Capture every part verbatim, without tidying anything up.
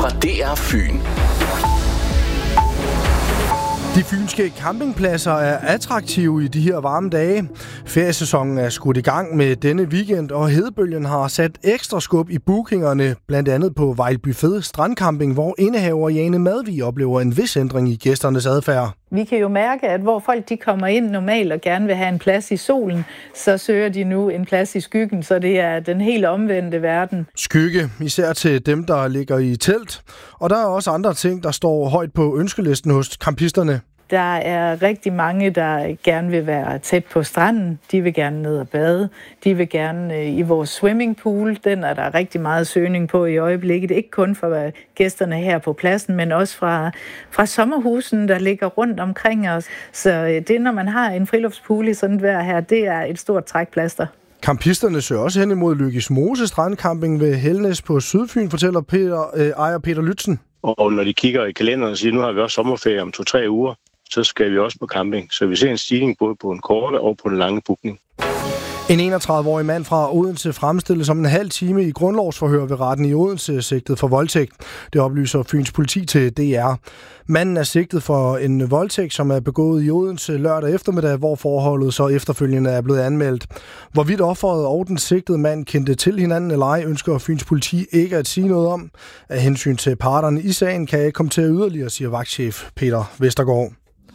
fra D R Fyn. De fynske campingpladser er attraktive i de her varme dage. Feriesæsonen er skudt i gang med denne weekend, og hedebølgen har sat ekstra skub i bookingerne, blandt andet på Vejlby Fed Strandcamping, hvor indehaver Jane Madvig oplever en vis ændring i gæsternes adfærd. Vi kan jo mærke, at hvor folk de kommer ind normalt og gerne vil have en plads i solen, så søger de nu en plads i skyggen, så det er den helt omvendte verden. Skygge, især til dem, der ligger i telt. Og der er også andre ting, der står højt på ønskelisten hos campisterne. Der er rigtig mange, der gerne vil være tæt på stranden. De vil gerne ned og bade. De vil gerne i vores swimmingpool. Den er der rigtig meget søgning på i øjeblikket. Ikke kun for gæsterne her på pladsen, men også fra, fra sommerhusen, der ligger rundt omkring os. Så det, når man har en friluftspool i sådan et vejr her, det er et stort trækplaster. Campisterne søger også hen imod Løgismose Strandcamping ved Helnes på Sydfyn, fortæller Peter, øh, ejer Peter Lytzen. Og når de kigger i kalenderen og siger, nu har vi også sommerferie om to-tre uger, så skal vi også på camping. Så vi ser en stigning både på en korte og på en lange bookning. En enogtredive-årig mand fra Odense fremstilles om en halv time i grundlovsforhør ved retten i Odense, sigtet for voldtægt. Det oplyser Fyns politi til D R. Manden er sigtet for en voldtægt, som er begået i Odense lørdag eftermiddag, hvor forholdet så efterfølgende er blevet anmeldt. Hvorvidt offeret og den sigtede mand kendte til hinanden eller ej, ønsker Fyns politi ikke at sige noget om. Af hensyn til parterne i sagen kan jeg ikke komme til at yderligere, siger vagtchef Peter Vestergaard.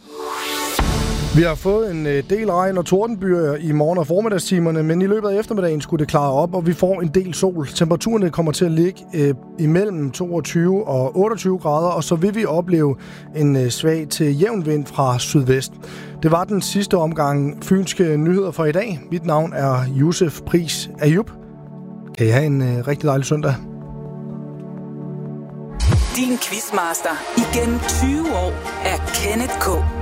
Vi har fået en del regn og tordenbyer i morgen- og formiddagstimerne, men i løbet af eftermiddagen skulle det klare op, og vi får en del sol. Temperaturerne kommer til at ligge øh, imellem toogtyve og otteogtyve grader, og så vil vi opleve en øh, svag til jævn vind fra sydvest. Det var den sidste omgang fynske nyheder for i dag. Mit navn er Josef Pris Ayub. Kan I have en øh, rigtig dejlig søndag. Din quizmaster igennem tyve år er Kenneth K.